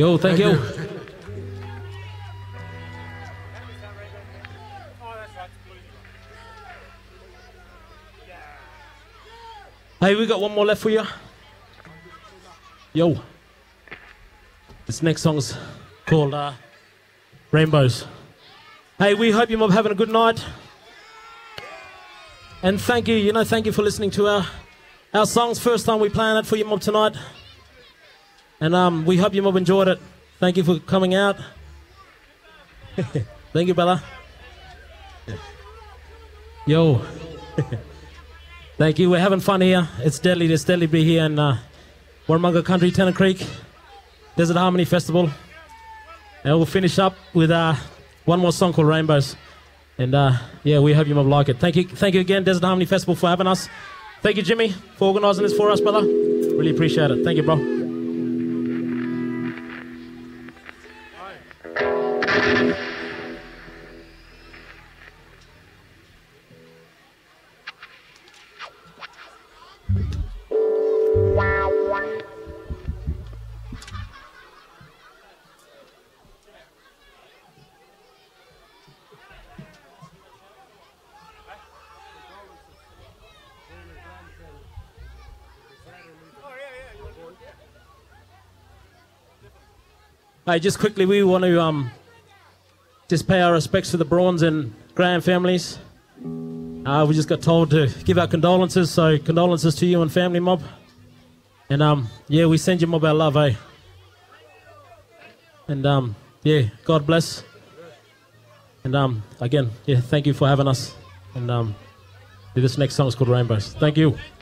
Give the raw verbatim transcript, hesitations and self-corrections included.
Yo, thank, thank you. you. Hey, we got one more left for you. Yo. This next song's called uh, Rainbows. Hey, we hope you're having a good night. And thank you, you know, thank you for listening to our, our songs. First time we playing it for you mob tonight. And um, we hope you mob enjoyed it. Thank you for coming out. Thank you, Bella. Yo. Thank you, we're having fun here. It's deadly, it's deadly to be here in uh, Warramunga Country, Tennant Creek, Desert Harmony Festival. And we'll finish up with uh, one more song called Rainbows. And uh, yeah, we hope you might like it. Thank you, thank you again, Desert Harmony Festival, for having us. Thank you, Jimmy, for organising this for us, brother. Really appreciate it. Thank you, bro. Hey, just quickly, we want to um, just pay our respects to the Brawns and Graham families. Uh, we just got told to give our condolences, so condolences to you and family, mob. And um, yeah, we send you mob our love, eh? And um, yeah, God bless. And um, again, yeah, thank you for having us. And um, this next song is called Rainbows. Thank you.